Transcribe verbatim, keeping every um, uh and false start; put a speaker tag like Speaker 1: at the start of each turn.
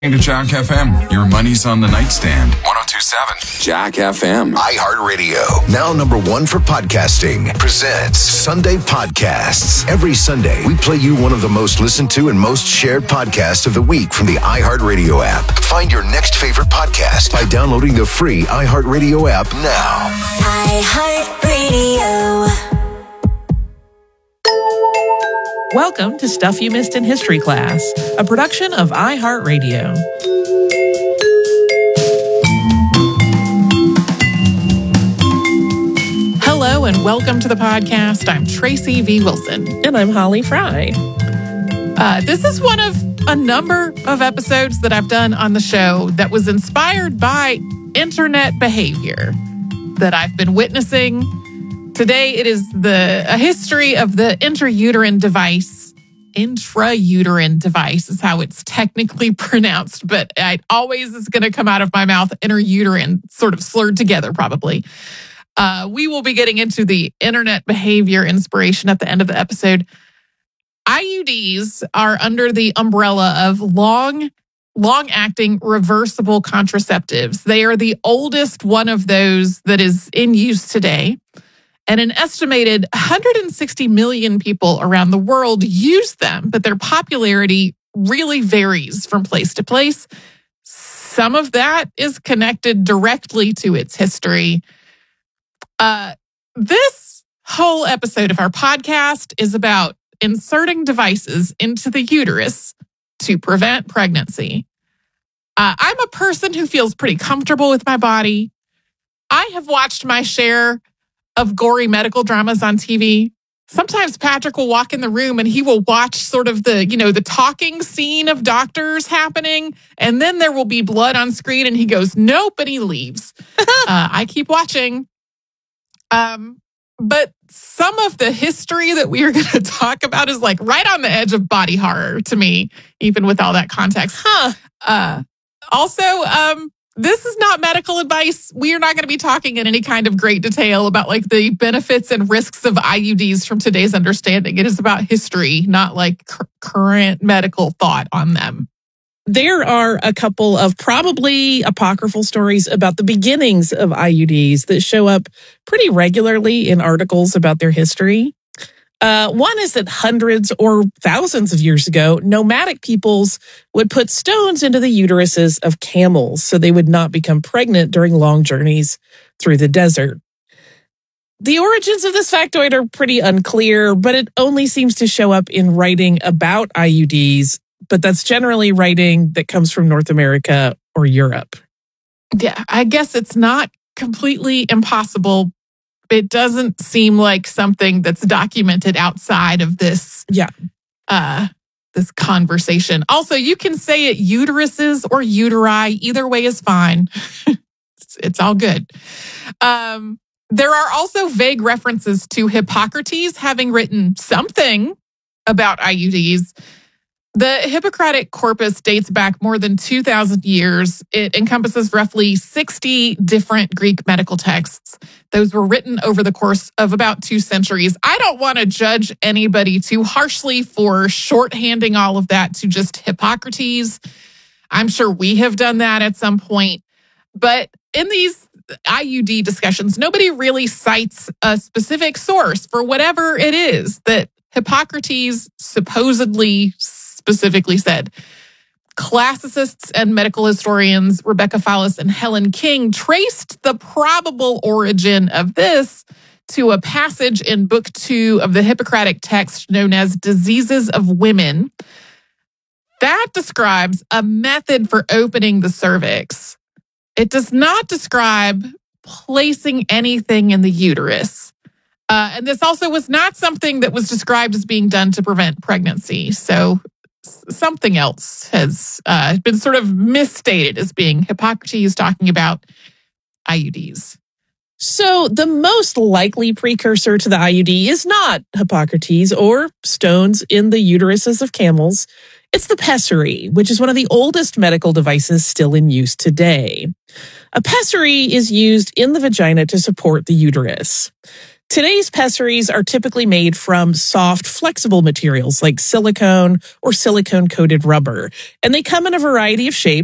Speaker 1: To Jack F M, your money's on the nightstand. one oh two point seven Jack F M.
Speaker 2: iHeartRadio, now number one for podcasting, presents Sunday Podcasts. Every Sunday, we play you one of the most listened to and most shared podcasts of the week from the iHeartRadio app. Find your next favorite podcast by downloading the free iHeartRadio app now.
Speaker 3: iHeartRadio.
Speaker 4: Welcome to Stuff You Missed in History Class, a production of iHeartRadio. Hello and welcome to the podcast. I'm Tracy V. Wilson.
Speaker 5: And I'm Holly Fry.
Speaker 4: Uh, this is one of a number of episodes that I've done on the show that was inspired by internet behavior that I've been witnessing. Today, it is the a history of the intrauterine device. Intrauterine device is how it's technically pronounced, but it always is going to come out of my mouth intrauterine, sort of slurred together probably. Uh, we will be getting into the internet behavior inspiration at the end of the episode. I U Ds are under the umbrella of long, long-acting reversible contraceptives. They are the oldest one of those that is in use today. And an estimated one hundred sixty million people around the world use them, but their popularity really varies from place to place. Some of that is connected directly to its history. Uh, this whole episode of our podcast is about inserting devices into the uterus to prevent pregnancy. Uh, I'm a person who feels pretty comfortable with my body. I have watched my share of gory medical dramas on T V. Sometimes Patrick will walk in the room and he will watch sort of the, you know, the talking scene of doctors happening. And then there will be blood on screen and he goes, nope, and he leaves. uh, I keep watching. Um, but some of the history that we are going to talk about is like right on the edge of body horror to me, even with all that context.
Speaker 5: Huh.
Speaker 4: Uh, also, um, this is not medical advice. We are not going to be talking in any kind of great detail about like the benefits and risks of I U Ds from today's understanding. It is about history, not like c- current medical thought on them.
Speaker 5: There are a couple of probably apocryphal stories about the beginnings of I U Ds that show up pretty regularly in articles about their history. Uh, one is that hundreds or thousands of years ago, nomadic peoples would put stones into the uteruses of camels so they would not become pregnant during long journeys through the desert. The origins of this factoid are pretty unclear, but it only seems to show up in writing about I U Ds, but that's generally writing that comes from North America or Europe.
Speaker 4: Yeah, I guess it's not completely impossible. It doesn't seem like something that's documented outside of this,
Speaker 5: yeah,
Speaker 4: uh, this conversation. Also, you can say it uteruses or uteri. Either way is fine. it's, it's all good. Um, there are also vague references to Hippocrates having written something about I U Ds. The Hippocratic corpus dates back more than two thousand years. It encompasses roughly sixty different Greek medical texts. Those were written over the course of about two centuries. I don't want to judge anybody too harshly for shorthanding all of that to just Hippocrates. I'm sure we have done that at some point. But in these I U D discussions, nobody really cites a specific source for whatever it is that Hippocrates supposedly specifically said. Classicists and medical historians Rebecca Fallis and Helen King traced the probable origin of this to a passage in Book Two of the Hippocratic text known as Diseases of Women. That describes a method for opening the cervix. It does not describe placing anything in the uterus. Uh, and this also was not something that was described as being done to prevent pregnancy. So something else has uh, been sort of misstated as being Hippocrates talking about I U Ds.
Speaker 5: So the most likely precursor to the I U D is not Hippocrates or stones in the uteruses of camels. It's the pessary, which is one of the oldest medical devices still in use today. A pessary is used in the vagina to support the uterus. Today's pessaries are typically made from soft, flexible materials like silicone or silicone-coated rubber, and they come in a variety of shapes.